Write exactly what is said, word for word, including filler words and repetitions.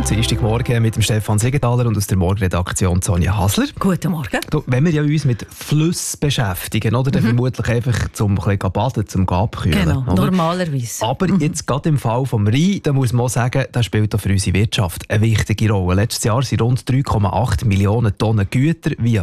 am Dienstagmorgen mit dem Stefan Siegenthaler und aus der Morgenredaktion Sonja Hasler. Guten Morgen. Du, wenn wir ja uns mit Flüssen beschäftigen, oder, dann mhm. vermutlich einfach zum ein bisschen baden, zum abkühlen. Genau, oder? normalerweise. Aber mhm. jetzt gerade im Fall vom Rhein, da muss man auch sagen, das spielt auch für unsere Wirtschaft eine wichtige Rolle. Letztes Jahr sind rund drei Komma acht Millionen Tonnen Güter via